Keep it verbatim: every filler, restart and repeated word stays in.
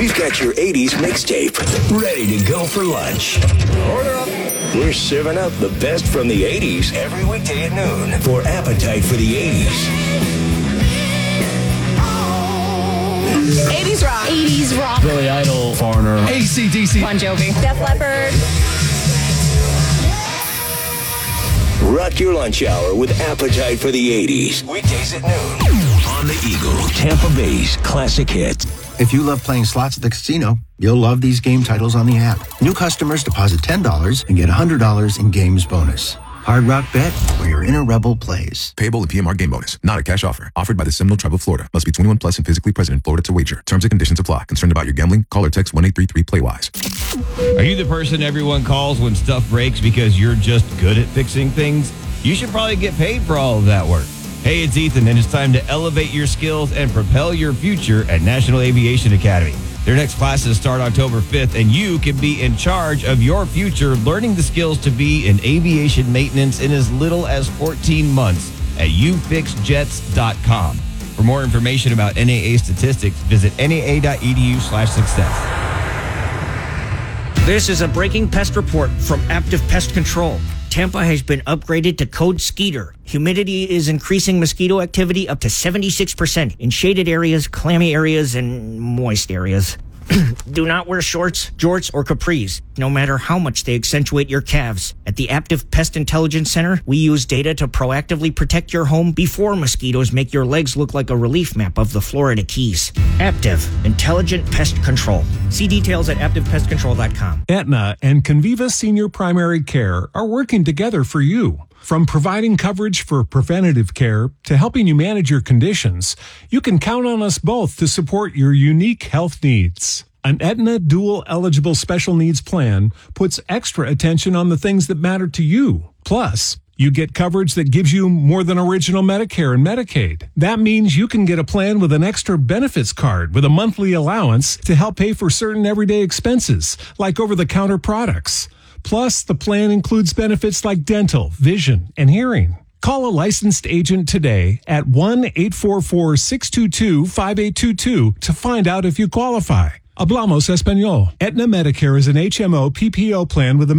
We've got your eighties mixtape ready to go for lunch. Order up. We're serving up the best from the eighties every weekday at noon for Appetite for the eighties. eighties rock. eighties rock. Billy Idol. Foreigner. A C D C. Bon Jovi. Def Leppard. Rock your lunch hour with Appetite for the eighties. Weekdays at noon. On the Eagle, Tampa Bay's classic hits. If you love playing slots at the casino, you'll love these game titles on the app. New customers deposit ten dollars and get one hundred dollars in games bonus. Hard Rock Bet, where your inner rebel plays. Payable in P M R game bonus. Not a cash offer. Offered by the Seminole Tribe of Florida. Must be twenty-one plus and physically present in Florida to wager. Terms and conditions apply. Concerned about your gambling? Call or text one eight three three play wise. Are you the person everyone calls when stuff breaks because you're just good at fixing things? You should probably get paid for all of that work. Hey, it's Ethan, and it's time to elevate your skills and propel your future at National Aviation Academy. Their next classes start October fifth, and you can be in charge of your future, learning the skills to be in aviation maintenance in as little as fourteen months at you fix jets dot com. For more information about N A A statistics, visit N A A dot E D U slash success. This is a breaking pest report from Active Pest Control. Tampa has been upgraded to Code Skeeter. Humidity is increasing mosquito activity up to seventy-six percent in shaded areas, clammy areas, and moist areas. Do not wear shorts, jorts, or capris, no matter how much they accentuate your calves. At the Active Pest Intelligence Center, we use data to proactively protect your home before mosquitoes make your legs look like a relief map of the Florida Keys. Active Intelligent Pest Control. See details at active pest control dot com. Aetna and Conviva Senior Primary Care are working together for you. From providing coverage for preventative care to helping you manage your conditions, you can count on us both to support your unique health needs. An Aetna Dual Eligible Special Needs Plan puts extra attention on the things that matter to you. Plus, you get coverage that gives you more than original Medicare and Medicaid. That means you can get a plan with an extra benefits card with a monthly allowance to help pay for certain everyday expenses, like over-the-counter products. Plus, the plan includes benefits like dental, vision, and hearing. Call a licensed agent today at one eight four four, six two two, five eight two two to find out if you qualify. Hablamos Español. Aetna Medicare is an H M O P P O plan with a